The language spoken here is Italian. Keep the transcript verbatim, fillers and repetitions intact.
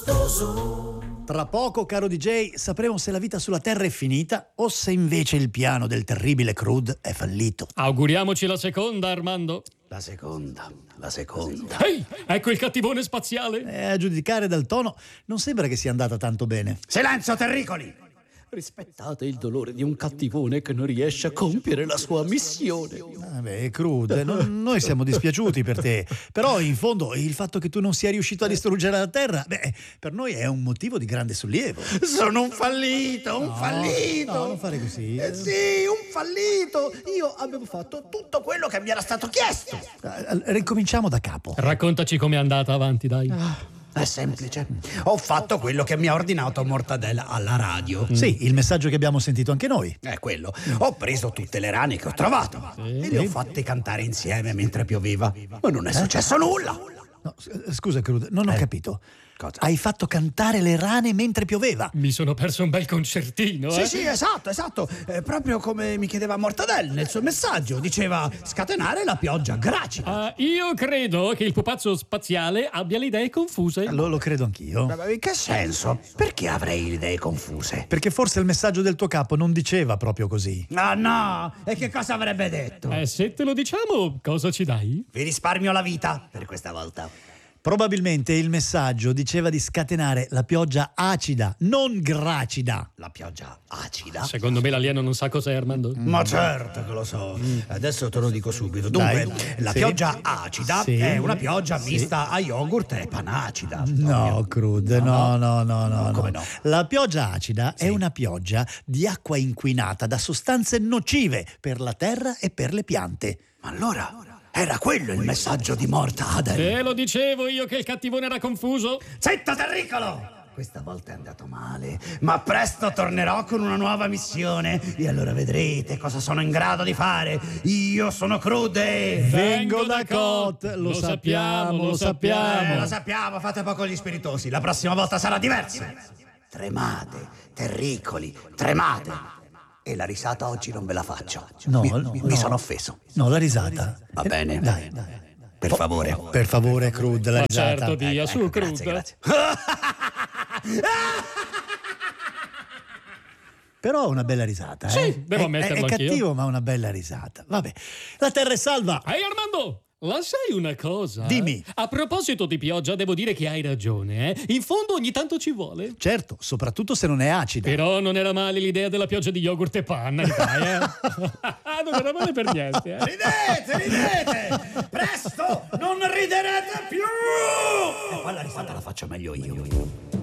gustoso. Tra poco, caro D J, sapremo se la vita sulla Terra è finita o se invece il piano del terribile Crude è fallito. Auguriamoci la seconda, Armando. La seconda, la seconda. Ehi, ecco il cattivone spaziale. E a giudicare dal tono, non sembra che sia andata tanto bene. Silenzio, terricoli! Rispettate il dolore di un cattivone che non riesce a compiere la sua missione. Ah beh, Crude, non- noi siamo dispiaciuti per te. Però, in fondo, il fatto che tu non sia riuscito a distruggere la Terra, beh, per noi è un motivo di grande sollievo. Sono un fallito, un No, fallito! no, non fare così. Eh sì, un fallito! Io avevo fatto tutto quello che mi era stato chiesto! Eh, Ricominciamo da capo. Raccontaci com'è andata, avanti, dai. È semplice. Ho fatto quello che mi ha ordinato Mortadella alla radio. Sì, il messaggio che abbiamo sentito anche noi. È quello. Ho preso tutte le rane che ho trovato e le ho fatte cantare insieme mentre pioveva. Ma non è successo nulla. No, s- scusa, Crude, non ho Eh, capito. cosa? Hai fatto cantare le rane mentre pioveva? Mi sono perso un bel concertino, Sì, eh? sì, esatto, esatto. Eh, proprio come mi chiedeva Mortadella nel suo messaggio. Diceva scatenare la pioggia gracida. Ah, io credo che il pupazzo spaziale abbia le idee confuse. Lo, lo credo anch'io. Ma in che senso? Perché avrei le idee confuse? Perché forse il messaggio del tuo capo non diceva proprio così. Ah no! E che cosa avrebbe detto? Eh, se te lo diciamo, cosa ci dai? Vi risparmio la vita per questa volta. Probabilmente il messaggio diceva di scatenare la pioggia acida, non gracida. La pioggia acida? Secondo me l'alieno non sa cos'è, Armando. Ma certo che lo so. Adesso te lo dico subito. Dunque, Dai. la Sì. pioggia acida Sì. è una pioggia mista a yogurt e panacida. No, Crude, no, no, no, no. Come no. no? La pioggia acida è una pioggia di acqua inquinata da sostanze nocive per la terra e per le piante. Ma allora era quello il messaggio di Mortadella. Te lo dicevo io che il cattivone era confuso. Zitto, terricolo! Questa volta è andato male, ma presto tornerò con una nuova missione e allora vedrete cosa sono in grado di fare. Io sono Crude! Vengo da Kot, lo sappiamo, lo sappiamo. Eh, lo sappiamo, fate poco gli spiritosi. La prossima volta sarà diverso. Tremate, terricoli, tremate. E la risata oggi non ve la faccio. No, mi, no, mi no. sono offeso. No, la risata. Va Eh, bene. Dai, dai. Per favore. Per favore, Crude, la Ma risata. certo, dia, su, Ecco, grazie, Crude. grazie. Però una bella risata, eh? Sì, devo È- ammetterlo È, è anch'io. cattivo, ma una bella risata. Vabbè, la terra è salva. Ehi, Armando! La sai una cosa? Dimmi. A proposito di pioggia, devo dire che hai ragione, eh? In fondo ogni tanto ci vuole. Certo, soprattutto se non è acida. Però non era male l'idea della pioggia di yogurt e panna, dai, eh? Non era male per niente, eh? Ridete, ridete! Presto, non riderete più! E poi la risata la faccio meglio io.